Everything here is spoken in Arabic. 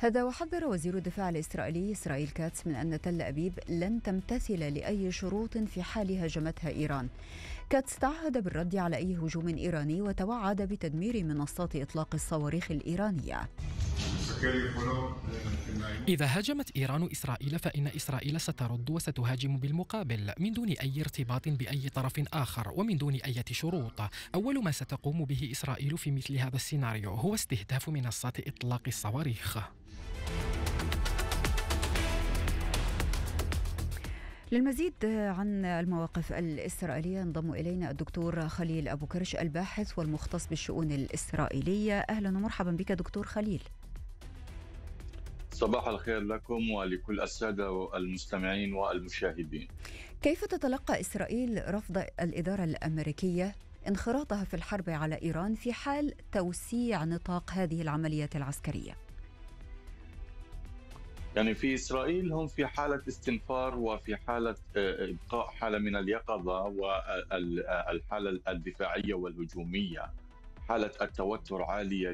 هذا وحذر وزير الدفاع الإسرائيلي إسرائيل كاتس من أن تل أبيب لن تمتثل لأي شروط في حال هاجمتها إيران. كاتس تعهد بالرد على أي هجوم إيراني وتوعد بتدمير منصات إطلاق الصواريخ الإيرانية. إذا هاجمت إيران إسرائيل فإن إسرائيل سترد وستهاجم بالمقابل من دون أي ارتباط بأي طرف آخر ومن دون أي شروط. أول ما ستقوم به إسرائيل في مثل هذا السيناريو هو استهداف منصات إطلاق الصواريخ. للمزيد عن المواقف الإسرائيلية ينضم إلينا الدكتور خليل أبو كرش، الباحث والمختص بالشؤون الإسرائيلية. أهلا ومرحبا بك دكتور خليل. صباح الخير لكم ولكل السادة المستمعين والمشاهدين. كيف تتلقى إسرائيل رفض الإدارة الأمريكية انخراطها في الحرب على إيران في حال توسيع نطاق هذه العمليات العسكرية؟ يعني في إسرائيل هم في حالة استنفار وفي حالة إبقاء حالة من اليقظة والحالة الدفاعية والهجومية، حالة التوتر عالية